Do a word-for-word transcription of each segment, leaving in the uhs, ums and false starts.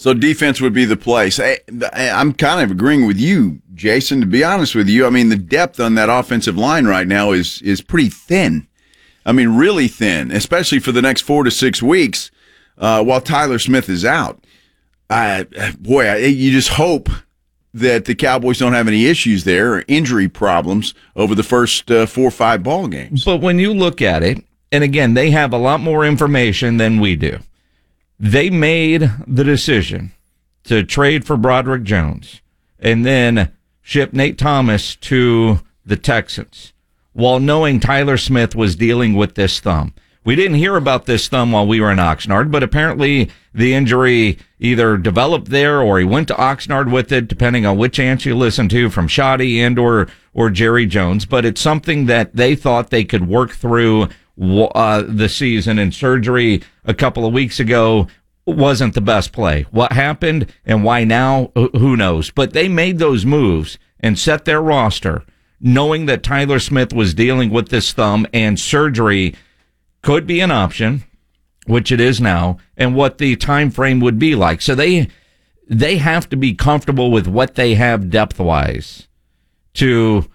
So defense would be the place. I, I'm kind of agreeing with you, Jason, to be honest with you. I mean, the depth on that offensive line right now is is pretty thin. I mean, really thin, especially for the next four to six weeks uh, while Tyler Smith is out. I, boy, I, you just hope that the Cowboys don't have any issues there or injury problems over the first uh, four or five ball games. But when you look at it, and again, they have a lot more information than we do. They made the decision to trade for Broderick Jones and then ship Nate Thomas to the Texans while knowing Tyler Smith was dealing with this thumb. We didn't hear about this thumb while we were in Oxnard, but apparently the injury either developed there or he went to Oxnard with it, depending on which answer you listen to from Shoddy and or, or Jerry Jones. But it's something that they thought they could work through uh, the season, and surgery a couple of weeks ago wasn't the best play. What happened and why now, who knows? But they made those moves and set their roster knowing that Tyler Smith was dealing with this thumb and surgery could be an option, which it is now, and what the time frame would be like. So they they have to be comfortable with what they have depth-wise to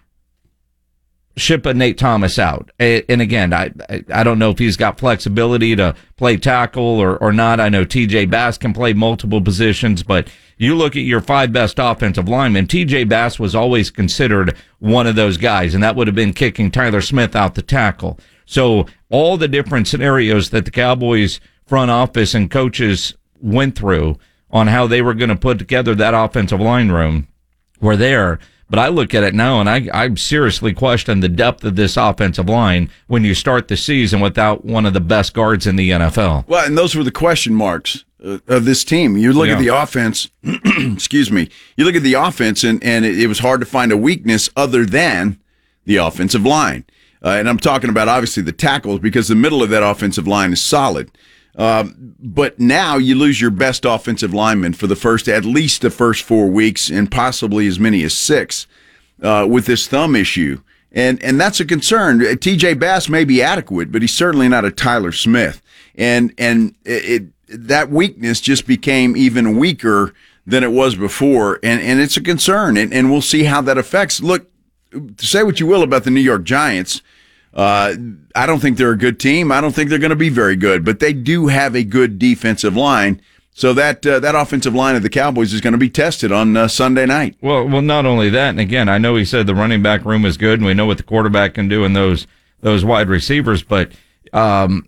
ship a Nate Thomas out. And again, I I don't know if he's got flexibility to play tackle or, or not. I know T J Bass can play multiple positions, but you look at your five best offensive linemen, T J Bass was always considered one of those guys, and that would have been kicking Tyler Smith out the tackle. So all the different scenarios that the Cowboys front office and coaches went through on how they were going to put together that offensive line room were there. But I look at it now, and I, I seriously question the depth of this offensive line when you start the season without one of the best guards in the N F L. Well, and those were the question marks uh, of this team. You look Yeah. at the offense, excuse me, you look at the offense, and, and it, it was hard to find a weakness other than the offensive line. Uh, and I'm talking about, obviously, the tackles, because the middle of that offensive line is solid. Um, but now you lose your best offensive lineman for the first, at least the first four weeks, and possibly as many as six uh, with this thumb issue. And and that's a concern. T J Bass may be adequate, but he's certainly not a Tyler Smith. And and it, it that weakness just became even weaker than it was before, and, and it's a concern. And, and we'll see how that affects. Look, say what you will about the New York Giants. Uh, I don't think they're a good team. I don't think they're going to be very good, but they do have a good defensive line. So that uh, that offensive line of the Cowboys is going to be tested on uh, Sunday night. Well, well, not only that, and again, I know he said the running back room is good, and we know what the quarterback can do in those those wide receivers, but um,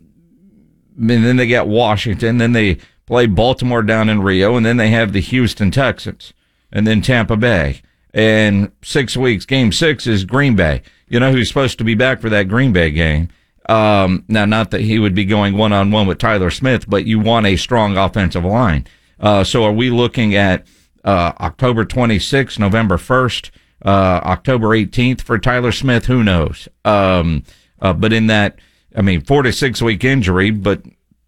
and then they get Washington, then they play Baltimore down in Rio, and then they have the Houston Texans, and then Tampa Bay. And six weeks, game six is Green Bay. You know who's supposed to be back for that Green Bay game. Um, now, not that he would be going one-on-one with Tyler Smith, but you want a strong offensive line. Uh, so are we looking at uh, October twenty-sixth, November first, uh, October eighteenth for Tyler Smith? Who knows? Um, uh, but in that, I mean, four to six week injury, but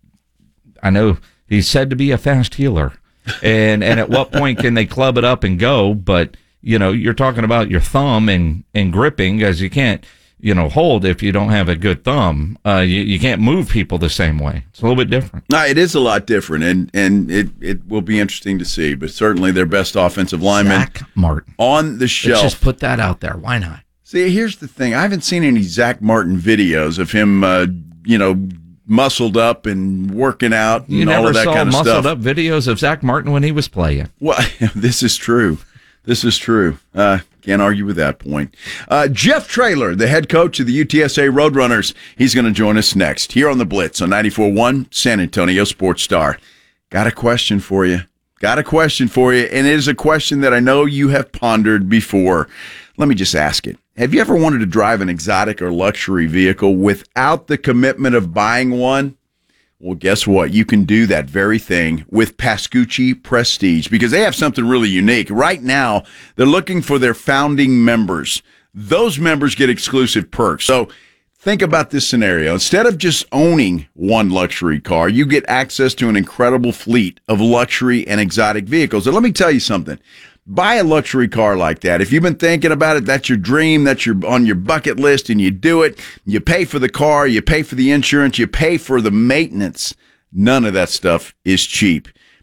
I know he's said to be a fast healer. And, and at what point can they club it up and go? But you know, you're talking about your thumb and, and gripping, as you can't, you know, hold if you don't have a good thumb. Uh, you, you can't move people the same way. It's a little bit different. No, it is a lot different, and, and it, it will be interesting to see. But certainly their best offensive lineman, Zach Martin, on the shelf. Let's just put that out there. Why not? See, here's the thing. I haven't seen any Zach Martin videos of him, uh, you know, muscled up and working out and You all never of that saw kind of muscled stuff. up videos of Zach Martin when he was playing. Well, this is true. This is true. Uh, can't argue with that point. Uh, Jeff Traylor, the head coach of the U T S A Roadrunners, he's going to join us next here on The Blitz on ninety-four point one San Antonio Sports Star. Got a question for you. Got a question for you, and it is a question that I know you have pondered before. Let me just ask it. Have you ever wanted to drive an exotic or luxury vehicle without the commitment of buying one? Well, guess what? You can do that very thing with Pascucci Prestige, because they have something really unique. Right now, they're looking for their founding members. Those members get exclusive perks. So think about this scenario. Instead of just owning one luxury car, you get access to an incredible fleet of luxury and exotic vehicles. And let me tell you something. Buy a luxury car like that. If you've been thinking about it, that's your dream, that's your on your bucket list, and you do it. You pay for the car, you pay for the insurance, you pay for the maintenance. None of that stuff is cheap.